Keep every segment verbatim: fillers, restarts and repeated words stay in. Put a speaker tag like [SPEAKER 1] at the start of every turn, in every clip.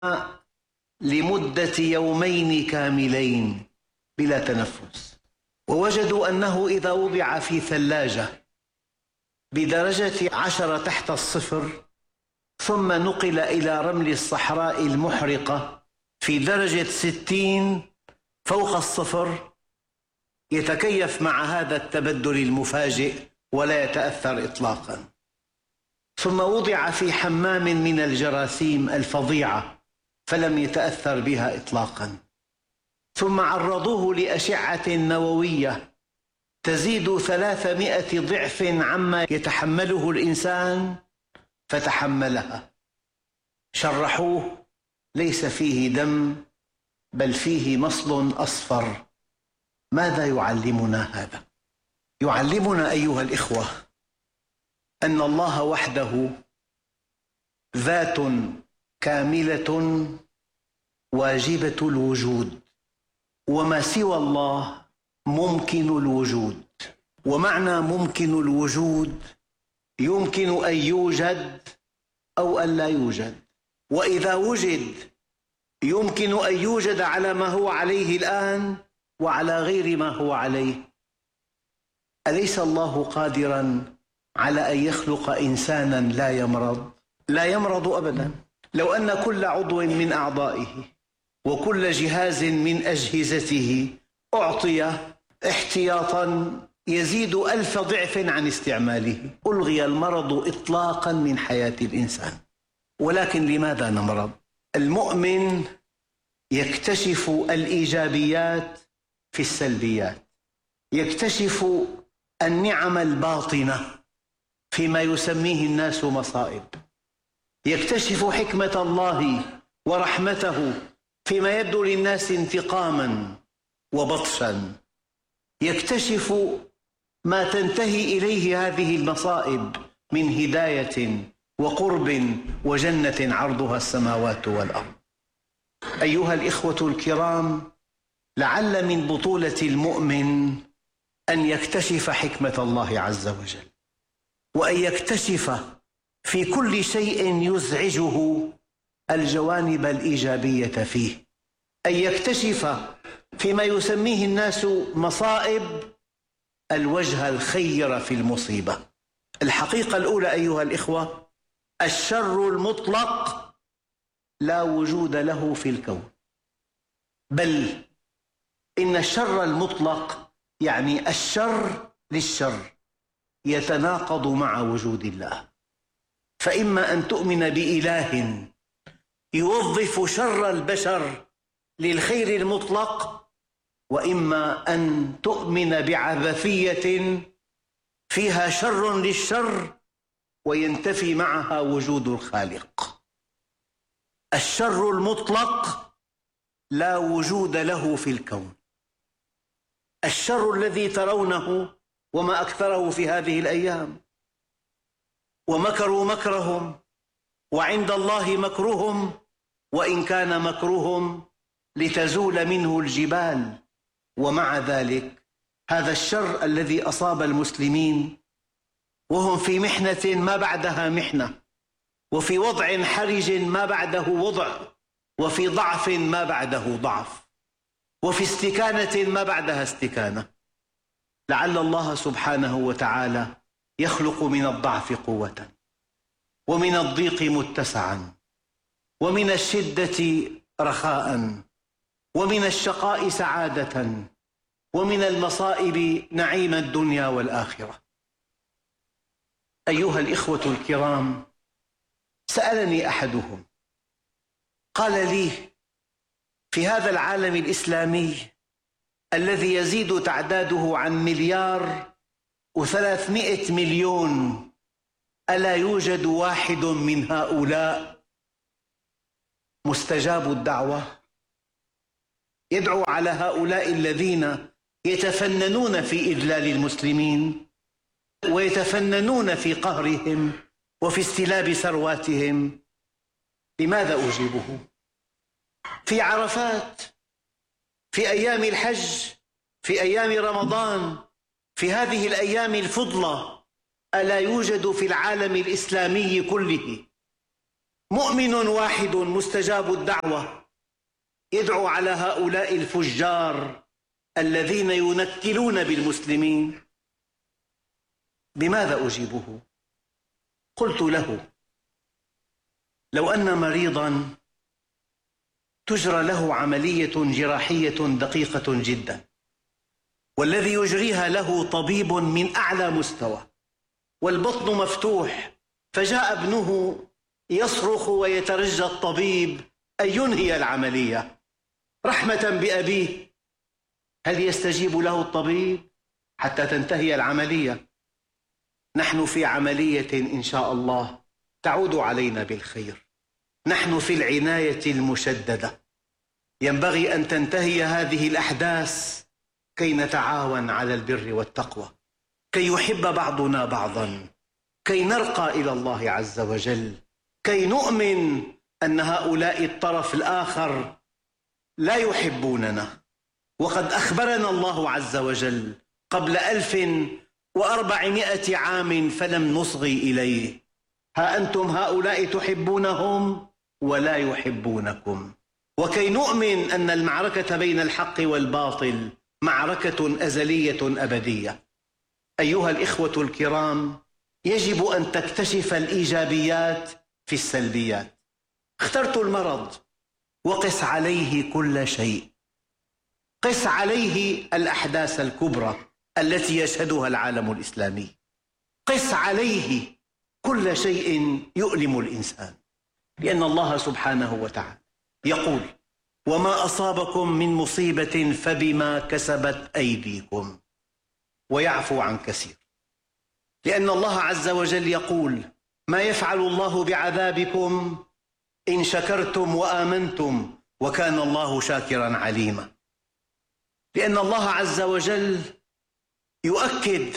[SPEAKER 1] لمدة يومين كاملين بلا تنفس، ووجدوا أنه إذا وضع في ثلاجة بدرجة عشرة تحت الصفر ثم نقل إلى رمل الصحراء المحرقة في درجة ستين فوق الصفر يتكيف مع هذا التبدل المفاجئ ولا يتأثر إطلاقا. ثم وضع في حمام من الجراثيم الفظيعة فلم يتأثر بها إطلاقا. ثم عرضوه لأشعة نووية تزيد ثلاثمائة ضعف عما يتحمله الإنسان فتحملها. شرحوه ليس فيه دم بل فيه مصل أصفر. ماذا يعلمنا هذا؟ يعلمنا أيها الإخوة أن الله وحده ذات كاملة واجبة الوجود، وما سوى الله ممكن الوجود. ومعنى ممكن الوجود يمكن أن يوجد أو أن لا يوجد، وإذا وجد يمكن أن يوجد على ما هو عليه الآن وعلى غير ما هو عليه. أليس الله قادراً على أن يخلق إنساناً لا يمرض؟ لا يمرض أبداً. لو أن كل عضو من أعضائه وكل جهاز من أجهزته أعطي احتياطاً يزيد ألف ضعف عن استعماله ألغي المرض إطلاقاً من حياة الإنسان. ولكن لماذا نمرض؟ المؤمن يكتشف الإيجابيات في السلبيات، يكتشف النعم الباطنة فيما يسميه الناس مصائب، يكتشف حكمة الله ورحمته فيما يبدو للناس انتقاما وبطشا، يكتشف ما تنتهي إليه هذه المصائب من هداية وقرب وجنة عرضها السماوات والأرض. أيها الإخوة الكرام، لعل من بطولة المؤمن أن يكتشف حكمة الله عز وجل، وأن يكتشف في كل شيء يزعجه الجوانب الإيجابية فيه، أن يكتشف فيما يسميه الناس مصائب الوجه الخير في المصيبة. الحقيقة الأولى أيها الإخوة، الشر المطلق لا وجود له في الكون، بل إن الشر المطلق يعني الشر للشر يتناقض مع وجود الله. فإما أن تؤمن بإله يوظف شر البشر للخير المطلق، وإما أن تؤمن بعبثية فيها شر للشر وينتفي معها وجود الخالق. الشر المطلق لا وجود له في الكون. الشر الذي ترونه وما أكثره في هذه الأيام، ومكروا مكرهم وعند الله مكرهم وإن كان مكرهم لتزول منه الجبال. ومع ذلك هذا الشر الذي أصاب المسلمين وهم في محنة ما بعدها محنة، وفي وضع حرج ما بعده وضع، وفي ضعف ما بعده ضعف، وفي استكانة ما بعدها استكانة. لعل الله سبحانه وتعالى يخلق من الضعف قوة، ومن الضيق متسعا، ومن الشدة رخاء، ومن الشقاء سعادة، ومن المصائب نعيم الدنيا والآخرة. أيها الإخوة الكرام، سألني أحدهم قال لي: في هذا العالم الإسلامي الذي يزيد تعداده عن مليار وثلاثمائة مليون، ألا يوجد واحد من هؤلاء مستجاب الدعوة يدعو على هؤلاء الذين يتفننون في إذلال المسلمين ويتفننون في قهرهم وفي استلاب ثرواتهم؟ لماذا أجيبه؟ في عرفات، في أيام الحج، في أيام رمضان، في هذه الأيام الفضلى، ألا يوجد في العالم الإسلامي كله مؤمن واحد مستجاب الدعوة يدعو على هؤلاء الفجار الذين ينكلون بالمسلمين، بماذا أجيبه؟ قلت له: لو أن مريضاً تجرى له عملية جراحية دقيقة جداً، والذي يجريها له طبيب من أعلى مستوى، والبطن مفتوح، فجاء ابنه يصرخ ويترجى الطبيب أن ينهي العملية رحمة بأبيه، هل يستجيب له الطبيب حتى تنتهي العملية؟ نحن في عملية إن شاء الله تعود علينا بالخير، نحن في العناية المشددة، ينبغي أن تنتهي هذه الأحداث كي نتعاون على البر والتقوى، كي يحب بعضنا بعضا، كي نرقى إلى الله عز وجل، كي نؤمن أن هؤلاء الطرف الآخر لا يحبوننا. وقد أخبرنا الله عز وجل قبل ألف وأربعمائة عام فلم نصغي إليه: ها أنتم هؤلاء تحبونهم ولا يحبونكم. وكي نؤمن أن المعركة بين الحق والباطل معركة أزلية أبدية، أيها الإخوة الكرام، يجب أن تكتشف الإيجابيات في السلبيات. اخترت المرض، وقس عليه كل شيء، قس عليه الأحداث الكبرى التي يشهدها العالم الإسلامي، قس عليه كل شيء يؤلم الإنسان، لأن الله سبحانه وتعالى يقول: وما أصابكم من مصيبة فبما كسبت أيديكم، ويعفو عن كثير. لأن الله عز وجل يقول: ما يفعل الله بعذابكم إن شكرتم وآمنتم وكان الله شاكرا عليما. لأن الله عز وجل يؤكد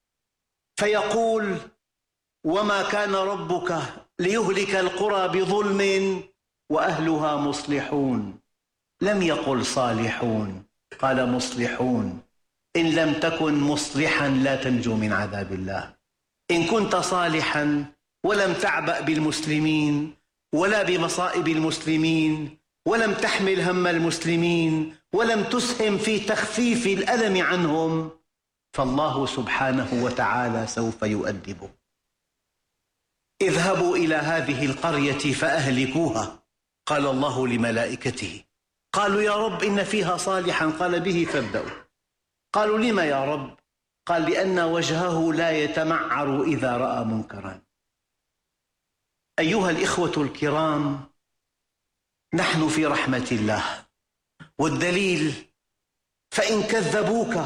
[SPEAKER 1] فيقول: وما كان ربك ليهلك القرى بظلم وأهلها مصلحون، لم يقل صالحون، قال مصلحون. إن لم تكن مصلحا لا تنجو من عذاب الله. إن كنت صالحا ولم تعبأ بالمسلمين ولا بمصائب المسلمين، ولم تحمل هم المسلمين، ولم تسهم في تخفيف الألم عنهم، فالله سبحانه وتعالى سوف يؤدبه. اذهبوا إلى هذه القرية فأهلكوها، قال الله لملائكته. قالوا: يا رب إن فيها صالحا، قال: به فابدأوا. قالوا: لما يا رب؟ قال: لأن وجهه لا يتمعر إذا رأى منكرا. أيها الإخوة الكرام، نحن في رحمة الله، والدليل: فإن كذبوك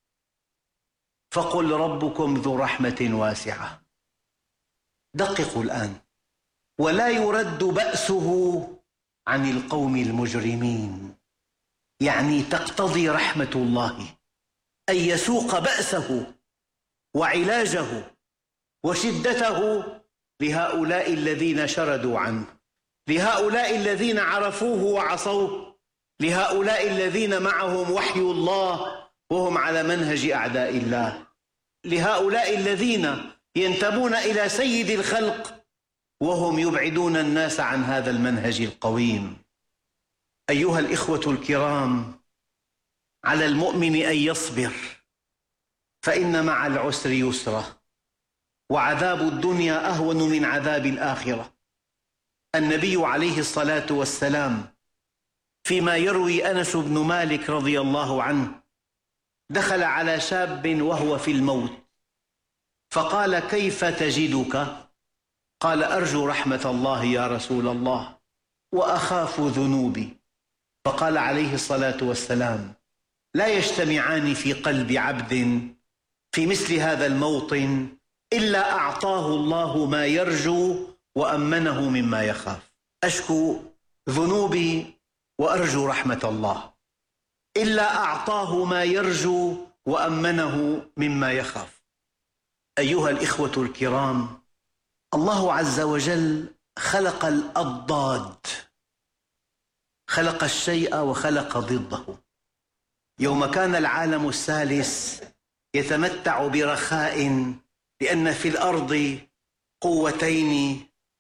[SPEAKER 1] فقل ربكم ذو رحمة واسعة. دققوا الآن: ولا يرد بأسه عن القوم المجرمين، يعني تقتضي رحمة الله أن يسوق بأسه وعلاجه وشدته لهؤلاء الذين شردوا عنه، لهؤلاء الذين عرفوه وعصوه، لهؤلاء الذين معهم وحي الله وهم على منهج أعداء الله، لهؤلاء الذين ينتمون إلى سيد الخلق وهم يبعدون الناس عن هذا المنهج القويم. أيها الإخوة الكرام، على المؤمن أن يصبر، فإن مع العسر يسرا، وعذاب الدنيا أهون من عذاب الآخرة. النبي عليه الصلاة والسلام فيما يروي أنس بن مالك رضي الله عنه دخل على شاب وهو في الموت فقال: كيف تجدك؟ قال: أرجو رحمة الله يا رسول الله وأخاف ذنوبي. فقال عليه الصلاة والسلام: لا يجتمعان في قلب عبد في مثل هذا الموطن إلا أعطاه الله ما يرجو وأمنه مما يخاف. أشكو ذنوبي وأرجو رحمة الله، إلا أعطاه ما يرجو وأمنه مما يخاف. أيها الإخوة الكرام، الله عز وجل خلق الأضداد، خلق الشيء وخلق ضده. يوم كان العالم الثالث يتمتع برخاء لأن في الأرض قوتين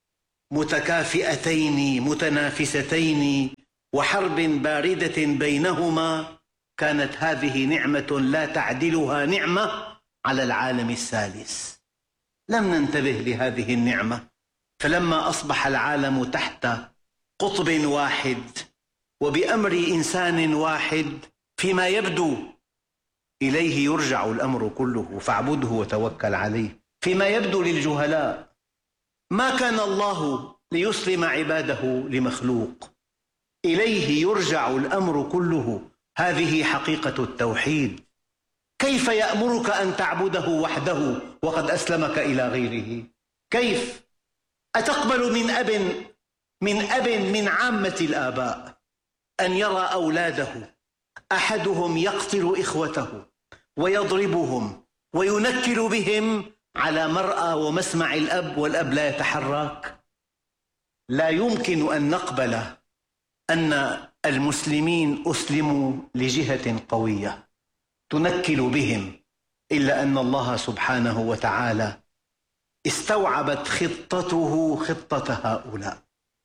[SPEAKER 1] متكافئتين متنافستين وحرب باردة بينهما، كانت هذه نعمة لا تعدلها نعمة على العالم الثالث. لم ننتبه لهذه النعمة، فلما أصبح العالم تحت قطب واحد وبأمر إنسان واحد فيما يبدو إليه يرجع الأمر كله فاعبده وتوكل عليه، فيما يبدو للجهلاء ما كان الله ليسلم عباده لمخلوق، إليه يرجع الأمر كله. هذه حقيقة التوحيد. كيف يأمرك أن تعبده وحده وقد أسلمك إلى غيره؟ كيف؟ أتقبل من أب من أب من عامة الآباء أن يرى أولاده أحدهم يقتل إخوته ويضربهم وينكل بهم على مرأى ومسمع الأب والأب لا يتحرك؟ لا يمكن أن نقبل أن المسلمين أسلموا لجهة قوية تنكل بهم، إلا أن الله سبحانه وتعالى استوعبت خطته خطة هؤلاء.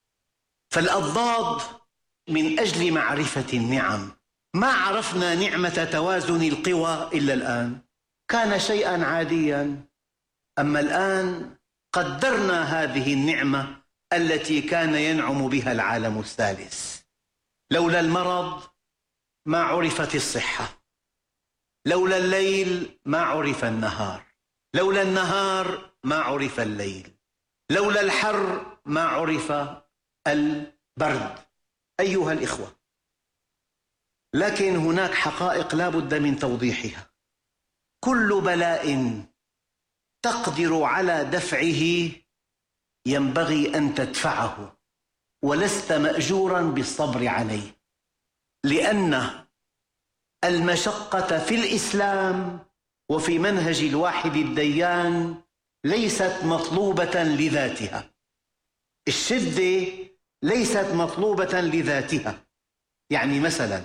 [SPEAKER 1] فالأضداد من أجل معرفة النعم. ما عرفنا نعمة توازن القوى إلا الآن، كان شيئا عاديا، أما الآن قدرنا هذه النعمة التي كان ينعم بها العالم الثالث. لولا المرض ما عرفت الصحة، لولا الليل ما عرف النهار، لولا النهار ما عرف الليل، لولا الحر ما عرف البرد. أيها الإخوة، لكن هناك حقائق لا بد من توضيحها. كل بلاء تقدر على دفعه ينبغي أن تدفعه، ولست مأجورا بالصبر عليه، لأن المشقة في الإسلام وفي منهج الواحد الديان ليست مطلوبة لذاتها. الشدة ليست مطلوبة لذاتها. يعني مثلا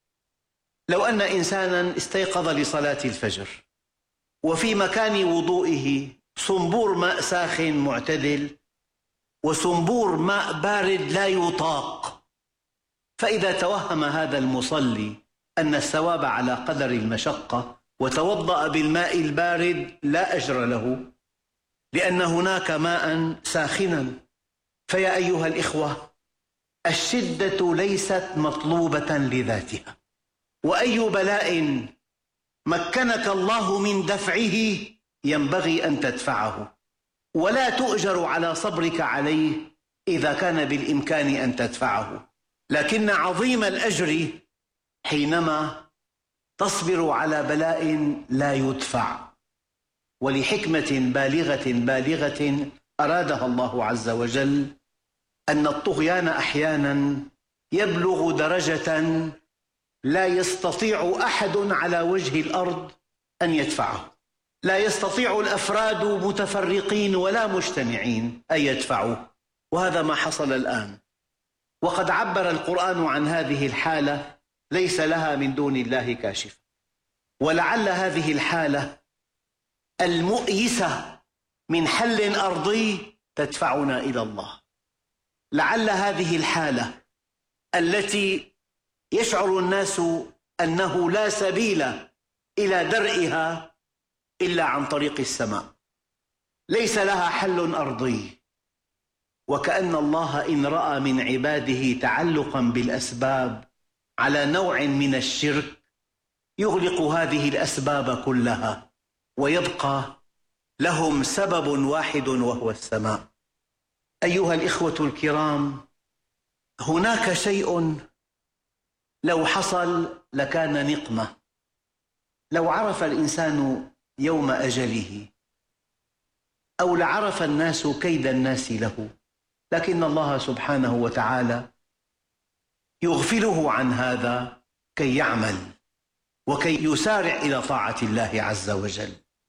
[SPEAKER 1] لو أن إنسانا استيقظ لصلاة الفجر وفي مكان وضوئه صنبور ماء ساخن معتدل وصنبور ماء بارد لا يطاق، فإذا توهم هذا المصلي أن الثواب على قدر المشقة وتوضأ بالماء البارد لا أجر له، لأن هناك ماء ساخنا. فيا أيها الإخوة، الشدة ليست مطلوبة لذاتها، وأي بلاء مكنك الله من دفعه ينبغي أن تدفعه، ولا تؤجر على صبرك عليه إذا كان بالإمكان أن تدفعه. لكن عظيم الأجر حينما تصبر على بلاء لا يدفع، ولحكمة بالغة بالغة أرادها الله عز وجل، أن الطغيان أحيانا يبلغ درجة لا يستطيع أحد على وجه الأرض أن يدفعه. لا يستطيع الأفراد متفرقين ولا مجتمعين أن يدفعوه، وهذا ما حصل الآن. وقد عبر القرآن عن هذه الحالة ليس لها من دون الله كاشفة. ولعل هذه الحالة المؤيسة من حل أرضي تدفعنا إلى الله. لعل هذه الحالة التي يشعر الناس أنه لا سبيل إلى درئها إلا عن طريق السماء، ليس لها حل أرضي، وكأن الله إن رأى من عباده تعلقا بالأسباب على نوع من الشرك يغلق هذه الأسباب كلها، ويبقى لهم سبب واحد وهو السماء. أيها الإخوة الكرام، هناك شيء لو حصل لكان نقمة. لو عرف الإنسان يوم أجله، أو لعرف الناس كيد الناس له، لكن الله سبحانه وتعالى يغفله عن هذا كي يعمل وكي يسارع إلى طاعة الله عز وجل.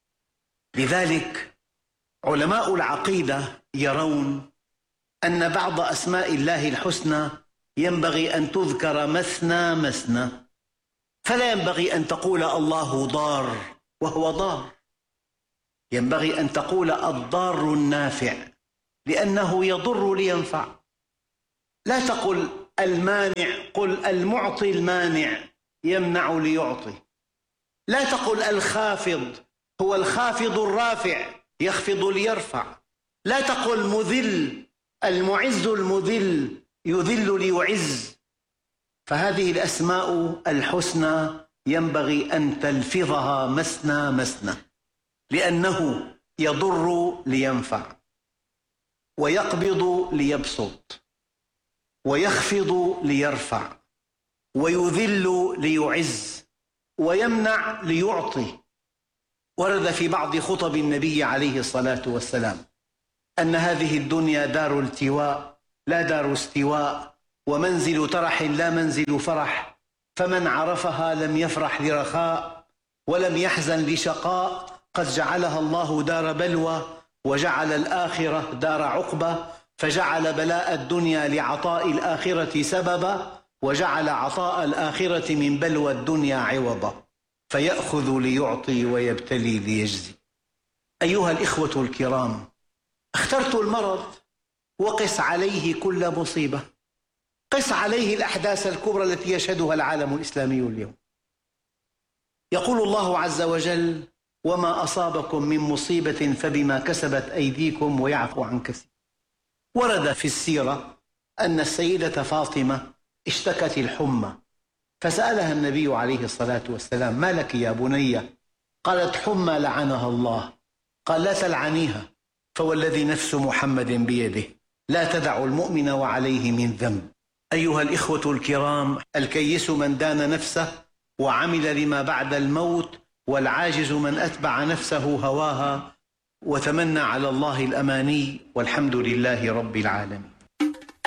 [SPEAKER 1] لذلك علماء العقيدة يرون أن بعض أسماء الله الحسنى ينبغي أن تذكر مثنى مثنى، فلا ينبغي أن تقول الله ضار وهو ضار، ينبغي أن تقول الضار النافع، لأنه يضر لينفع. لا تقل المانع، قل المعطي المانع يمنع ليعطي. لا تقل الخافض، هو الخافض الرافع يخفض ليرفع. لا تقل مذل، المعز المذل يذل ليعز. فهذه الأسماء الحسنى ينبغي أن تلفظها مثنى مثنى، لأنه يضر لينفع، ويقبض ليبسط، ويخفض ليرفع، ويذل ليعز، ويمنع ليعطي. ورد في بعض خطب النبي عليه الصلاة والسلام أن هذه الدنيا دار التواء لا دار استواء، ومنزل ترح لا منزل فرح، فمن عرفها لم يفرح لرخاء ولم يحزن لشقاء. قد جعلها الله دار بلوى وجعل الآخرة دار عقبة، فجعل بلاء الدنيا لعطاء الآخرة سببا، وجعل عطاء الآخرة من بلوى الدنيا عوضا، فيأخذ ليعطي ويبتلي ليجزي. أيها الإخوة الكرام، اخترت المرض وقس عليه كل مصيبة، قس عليه الأحداث الكبرى التي يشهدها العالم الإسلامي اليوم. يقول الله عز وجل: وما أصابكم من مصيبة فبما كسبت أيديكم ويعفو عن كثير. ورد في السيرة أن السيدة فاطمة اشتكت الحمى، فسألها النبي عليه الصلاة والسلام: ما لك يا بني؟ قالت: حمى لعنها الله. قال: لا تلعنيها، فوالذي نفس محمد بيده لا تدع المؤمن وعليه من ذنب. أيها الإخوة الكرام، الكيس من دان نفسه وعمل لما بعد الموت، والعاجز من أتبع نفسه هواها وتمنى على الله الأماني، والحمد لله رب العالمين.